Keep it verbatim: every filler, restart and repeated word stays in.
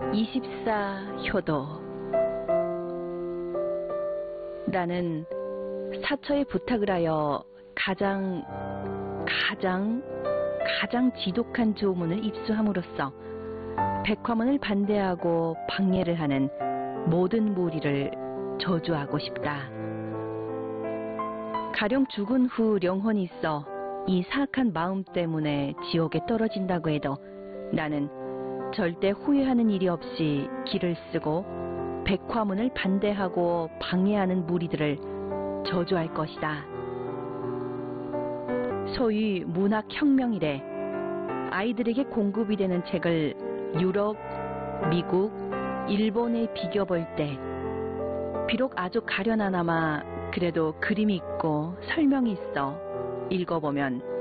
이십사 효도. 나는 사처의 부탁을 하여 가장 가장 가장 지독한 조문을 입수함으로써 백화문을 반대하고 방해를 하는 모든 무리를 저주하고 싶다. 가령 죽은 후 영혼이 있어 이 사악한 마음 때문에 지옥에 떨어진다고 해도 나는 절대 후회하는 일이 없이 길을 쓰고 백화문을 반대하고 방해하는 무리들을 저주할 것이다. 소위 문학혁명 이래 아이들에게 공급이 되는 책을 유럽, 미국, 일본에 비교볼 때 비록 아주 가련하나마 그래도 그림이 있고 설명이 있어 읽어보면